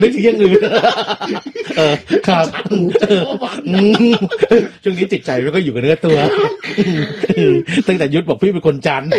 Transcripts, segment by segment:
นึกถึงอย่างอื่นครับช่วงนี้จิตใจมันก็อยู่กับเนื้อตัวตั้งแต่ยุทธบอกพี่เป็นคนจันทร์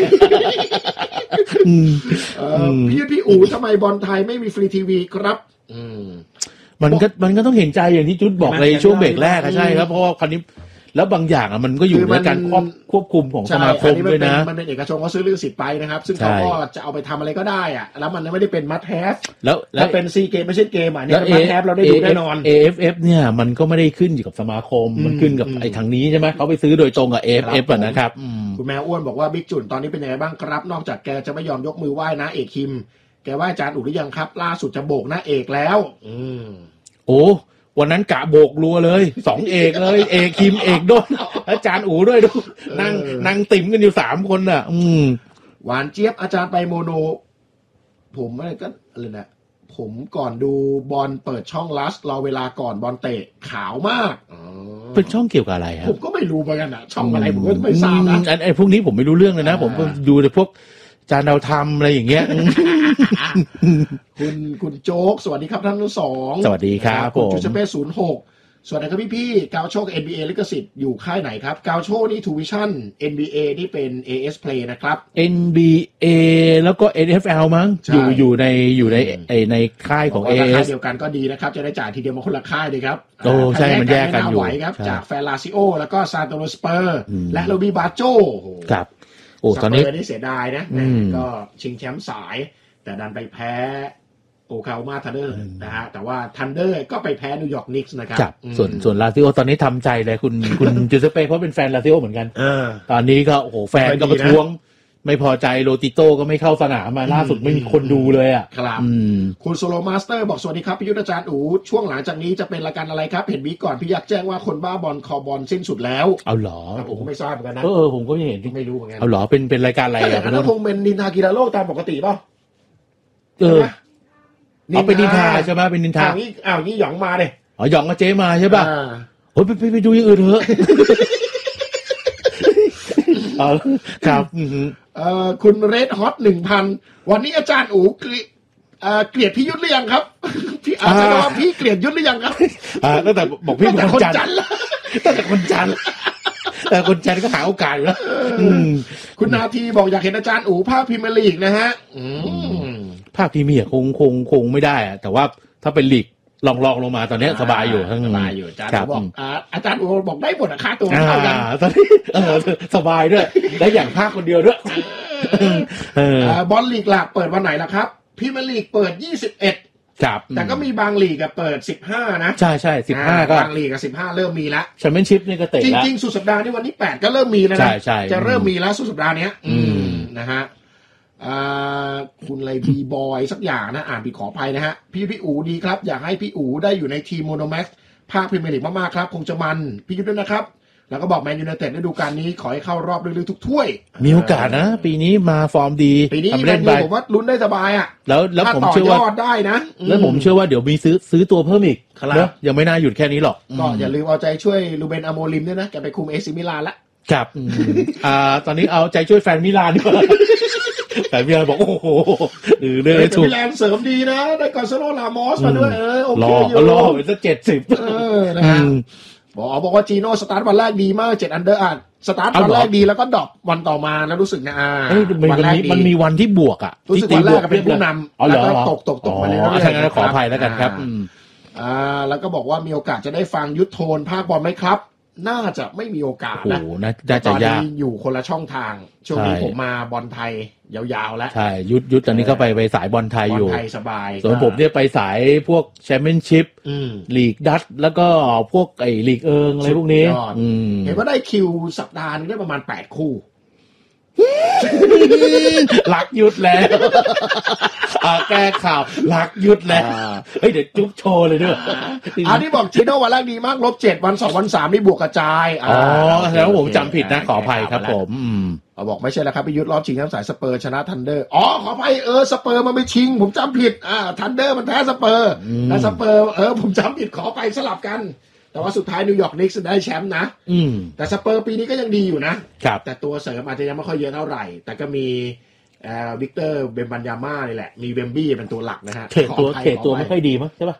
พี่อู๋ทำไมบอลไทยไม่มีฟรีทีวีครับมันก็ต้องเห็นใจอย่างที่จุดบอกในช่วงเบรกแรกใช่ครับเพราะว่าคราวนี้แล้วบางอย่างมันก็อยู่ในการควบคุมของสมาคมด้วยนะมันเป็นเอกชนเขาซื้อลิขสิทธิ์ไปนะครับซึ่งเขาก็จะเอาไปทำอะไรก็ได้อะแล้วมันไม่ได้เป็นมัดแฮฟแล้วเป็นซีเกมไม่ใช่เกมอ่ะนี่เป็นมัดแฮฟเราได้ดูแน่นอน AFF เนี่ยมันก็ไม่ได้ขึ้นอยู่กับสมาคมมันขึ้นกับไอ้ทางนี้ใช่ไหมเขาไปซื้อโดยตรงกับ AFF อ่ะนะครับคุณแมวอ้วนบอกว่าบิ๊กจุนตอนนี้เป็นยังไงบ้างครับนอกจากแกจะไม่ยอมยกมือไหว้นะเอกคิมแกไหว้อาจารย์อุ๋หรือยังครับล่าสุดจะโบกหน้าเอกแล้วโอ้วันนั้นกะโบกรัวเลย2เอกเลยเอกคิมเอกโดนอาจารย์อู๋ด้วยดูนั่งติ่มกันอยู่3คนน่ะหวานเจี๊ยบอาจารย์ไปโมโนผมอะไรก็อะไรนะผมก่อนดูบอลเปิดช่องลัสรอเวลาก่อนบอลเตะขาวมากเป็นช่องเกี่ยวกับอะไรครับผมก็ไม่รู้เหมือนกันนะช่องอะไรผมก็ไม่ทราบนะไอ้พวกนี้ผมไม่รู้เรื่องเลยนะผมดูแต่พวกจานดาวทำอะไรอย่างเงี้ยคุณโจ๊กสวัสดีครับท่านทั้งสองสวัสดีครับคุณจูเซเป้06สวัสดีครับพี่กาวโชค NBA ลิขสิทธิ์อยู่ค่ายไหนครับกาวโชคนี่ทูวิชั่น NBA นี่เป็น AS Play นะครับ NBA แล้วก็ NFL มั้งอยู่ในค่ายของ AS เดียวกันก็ดีนะครับจะได้จ่ายทีเดียวมาคนละค่ายเลยครับโอ้ใช่มันแยกกันอยู่ครับจากแฟนลาซิโอแล้วก็ซานโตโรสเปอร์และโรบีบาโจครับโอ้ตอนนี้เสียดายนะก็ชิงแชมป์สายแต่ดันไปแพ้โอคลาโฮมาทันเดอร์นะฮะแต่ว่าทันเดอร์ก็ไปแพ้นิวยอร์กนิกส์นะครับส่วนลาซิโอตอนนี้ทำใจเลยคุณจูเซเป้เพราะเป็นแฟนลาซิโอเหมือนกันตอนนี้ก็โอ้โหแฟนก็ประท้วงไม่พอใจโรติโต้ก็ไม่เข้าสนามมาล่าสุดไม่มีคนดูเลยอ่ะครับคุณโซโลมาสเตอร์บอกสวัสดีครับพี่ยุทธอาจารย์อู๋ช่วงหลังจากนี้จะเป็นรายการอะไรครับเห็นวีก่อนพี่ยักษ์แจ้งว่าคนบ้าบอลคอบอลสิ้นสุดแล้วเอาหรอผมก็ไม่ทราบเหมือนกันนะผมก็ไม่เห็นไม่รู้เหมือนกันเอาหรอเป็นรายการอะไรอ่ะแล้วคงเป็นนินทากีฬาโลกตามปกติป่ะเอาเป็นนินทาใช่ไหมเป็นนินทานี่หยองมาเลยหยองกับเจ๊มาใช่ป่ะโอ้ยไปดูอย่างอื่นเถอะครับคุณเรดฮอต 1,000 วันนี้อาจารย์อู๋เกลียดพี่ยุทธหรือยังครับพี่อาจารย์ว่าพี่เกลียดยุทธหรือยังครับตั้งแต่บอกพี่เป็นคนจันทร์ตั้งแต่คนจันทร์แต่คนจันทร์ก็หาโอกาสอยู่แล้วคุณนาทีบอกอยากเห็นอาจารย์อู๋ภาคพรีเมียร์ลีกนะฮะภาคพรีเมียร์คงไม่ได้อะแต่ว่าถ้าเป็นลีกลองลงมาตอนนี้สบายอยู่สบายอยู่อาจารย์บอกอาจารย์อู๋บอกได้หมดค่าตัวเท่ากันตอนนี้สบายด้วยได้อย่างภาคคนเดียวด้วยบอลลีกหลักเปิดวันไหนล่ะครับพรีเมียร์ลีกเปิด21 ครับแต่ก็มีบางลีกเปิด15นะใช่15ก็บางลีก15เริ่มมีแล้วแชมเปี้ยนชิพนี่ก็เตะแล้วจริงๆสุดสัปดาห์นี้วันที่8ก็เริ่มมีแล้วนะจะเริ่มมีแล้วสุดสัปดาห์นี้นะฮะคุณอะไรบีบอยสักอย่างนะอ่านผิดขออภัยนะฮะพี่อู๋ดีครับอยากให้พี่อู๋ได้อยู่ในทีมโมโนแม็กซ์ภาคพรีเมียร์ลีกมากๆครับคงจะมันพี่ยุทธด้วยนะครับแล้วก็บอกแมนยูไนเต็ดฤดูกาลนี้ขอให้เข้ารอบลึกๆทุกถ้วยมีโอกาสนะปีนี้มาฟอร์มดีปีนี้แมนยูผมว่าลุ้นได้สบายอ่ะแล้วผมเชื่อว่าได้นะแล้วผมเชื่อว่าเดี๋ยวมีซื้อตัวเพิ่มอีกนะยังไม่น่าหยุดแค่นี้หรอกก็อย่าลืมเอาใจช่วยลูเบนอโมริมด้วยนะแกไปคุมเอซิมิลานละครับตอนนี้เอาใจช่วยแฟนมิลานดีกว่าแต่มิลานบอกโอ้โหเรื่องถูกมิลานเสริมดีนะได้กอนซาโลลามอสมาด้วยโอเคอยู่รอไปสัก70 นะฮะบอกว่าจีโน่สตาร์ทวันแรกดีมาก7อันเดอร์สตาร์ทวันแรกดีแล้วก็ดรอปวันต่อมาแล้วรู้สึกนะวันแรกมันมีวันที่บวกอ่ะรู้สึกวันแรกเป็นผู้นำแล้วก็ตกมาเรื่อยๆขออภัยแล้วกันครับแล้วก็บอกว่ามีโอกาสจะได้ฟังยุทธโทนภาคบอลไหมครับน่าจะไม่มีโอกาสนะตอนนี้อยู่คนละช่องทางช่วงนี้ผมมาบอลไทยยาวๆแล้วใช่ยุทธตอนนี้ก็ไปสายบอลไทยอยู่บอลไทยสบายส่วนผมเนี่ยไปสายพวกแชมเปี้ยนชิพลีกดัตแล้วก็พวกไอ้ลีกอะไรพวกนี้เห็นว่าได้คิวสัปดาห์นึงได้ประมาณ8คู่หลักยุดแล้วแก้ข่าวหลักยุดแล้วเฮ้ยเดี๋ยวจุ๊บโชว์เลยด้วยที่บอกจีโน่วันแรกดีมาก-7วัน2วัน3นี่บวกกระจายแล้วผมจำผิดนะขออภัยครับผมบอกไม่ใช่แล้วครับพี่ยุทธรอบชิงน้ำสายสเปอร์ชนะทันเดอร์ขออภัยสเปอร์มันไม่ชิงผมจำผิดทันเดอร์มันแพ้สเปอร์และสเปอร์ผมจำผิดขอไปสลับกันแต่ว่าสุดท้ายนิวยอร์กนิกส์ได้แชมป์นะแต่สเปอร์ปีนี้ก็ยังดีอยู่นะแต่ตัวเสริมอาจจะยังไม่ค่อยเยอะเท่าไหร่แต่ก็มีวิกเตอร์เบมบันยาม่านี่แหละมีเวมบี้เป็นตัวหลักนะฮะเทรดตัวไม่ค่อยดีมั้งใช่ป่ะ